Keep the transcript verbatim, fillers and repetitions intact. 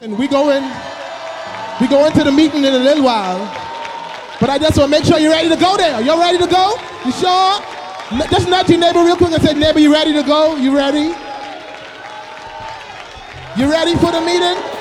And we go in, we go into the meeting in a little while, but I just want to make sure you're ready to go there. Y'all ready to go? You sure? Just nudge your neighbor real quick and say, neighbor, you ready to go? You ready? You ready for the meeting?